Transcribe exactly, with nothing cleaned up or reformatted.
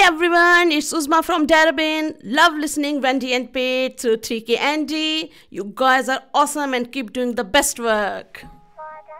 everyone, it's Uzma from Darabin. Love listening Wendy and Pete through three K Andy. You guys are awesome and keep doing the best work.